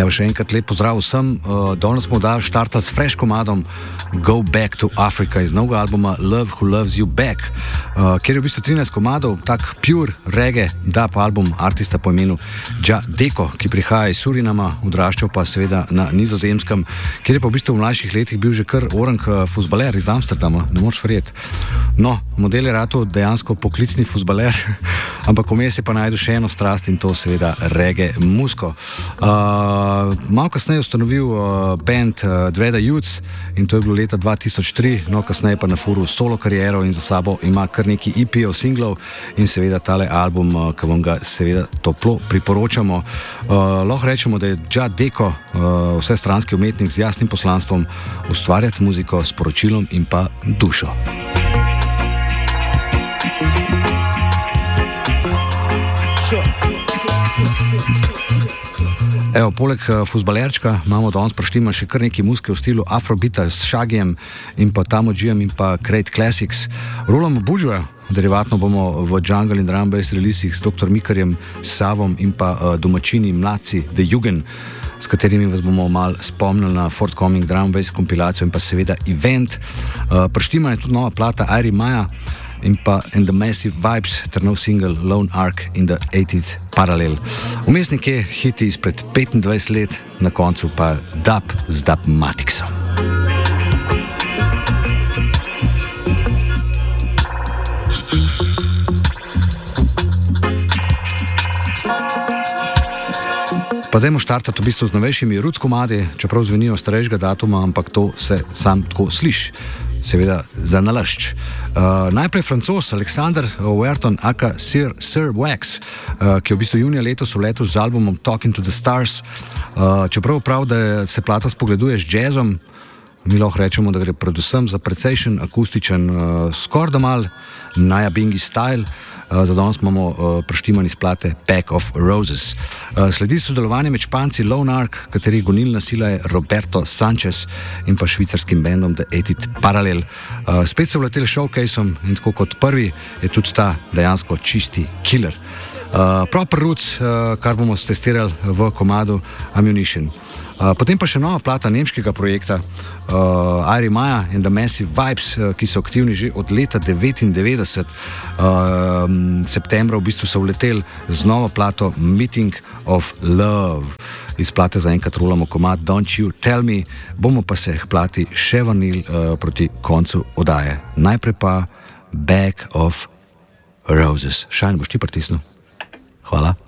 Evo, še enkrat lep pozdrav vsem. Danes smo štartali s fresh komadom Go Back to Africa iz novega albuma Love Who Loves You Back, kjer je v bistvu 13 komadov, tak pure reggae dub album artista po imenu Jah Deko, ki prihaja iz Surinama, odraščal pa seveda na Nizozemskem, kjer je pa v bistvu v mlajših letih bil že kar orang fuzbaler iz Amsterdama, ne moč verjeti. No, model je rato dejansko poklicni fuzbaler, ampak vmes je pa najdel še eno strast in to seveda reggae muziko. Malo kasneje ustanovil band Dreada Youths in to je bilo leta 2003, no kasneje pa na furu solo kariero in za sabo ima kar nekaj EP-ov, singlov in seveda tale album, ki vam ga seveda toplo priporočamo. Lahko rečemo, da je Jah Deko vsestranski umetnik z jasnim poslanstvom ustvarjati muziko s poročilom in pa dušo. Evo, poleg fuzbalerčka imamo danes praštima še kar nekaj muzike v stilu Afrobeata s Shaggyjem in pa Tamojijem in pa Great Classics. Rolamo Bužuja, derivatno bomo v jungle in drum bass releasih s Dr. Mikarjem, Savom in pa domačini mladci The Jugend, s katerimi vas bomo mal spomnili na forthcoming drum bass kompilacijo in pa seveda event. Praštima je tudi nova plata Irie Maja in pa And the Massive Vibes ter nov single Lone Ark in the 80th Parallel. Vmesnik je hiti izpred 25 let, na koncu pa dub z Dubmaticsom. Pa dajmo štartati v bistvu z novejšimi roots komadi, čeprav zvenijo starejšega datuma, ampak to se sam tako sliši. Seveda za nalašč. Najprej Francoz Alexander Werton aka Sir Wax, ki je v bistvu junija letos vletel z albumom Talking to the Stars. Čeprav prav, da se plata spogleduje z jazzom, mi lahko rečemo, da gre predvsem za precejšen akustičen, skoraj da mal Naya Bingi style. Za danes imamo praštiman iz plate Pack of Roses. Sledi sodelovanje med Španci Lone Ark, katerih gonilna sila je Roberto Sanchez in pa švicarskim bandom The 80th Parallel. Spet so vleteli showcaseom in tako kot prvi je tudi ta dejansko čisti killer. Proper Roots, kar bomo testirali v komadu Ammunition. Potem pa še nova plata nemškega projekta Irie Maja and the Massive Vibes, ki so aktivni že od leta 1999. Septembra v bistvu so vleteli z novo plato Meeting of Love. Iz plate zaenkrat rolamo komad Don't You Tell Me, bomo pa se k plati še vrnili proti koncu oddaje. Najprej pa Pack of Roses. Šajn, boš ti pritisnil? Hvala.